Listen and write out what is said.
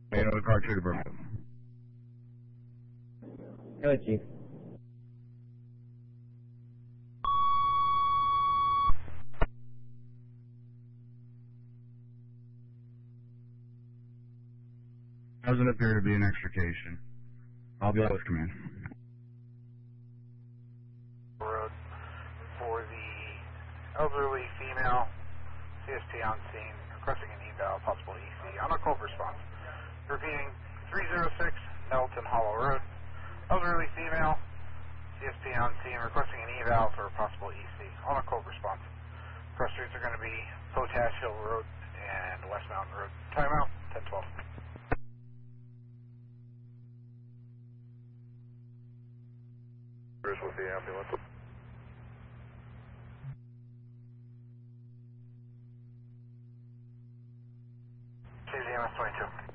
The car treated Brookfield. Hello, Chief. Doesn't appear to be an extrication. I'll be out with command. Road for the elderly female, CST on scene, requesting an eval, possible EC, on a cold response. Repeating, 306 Nelton Hollow Road, elderly female, CST on scene, requesting an eval for a possible EC, on a cold response. Cross streets are going to be Potash Hill Road and West Mountain Road. Timeout, 1012. Bruce with the ambulance. CZMS 22.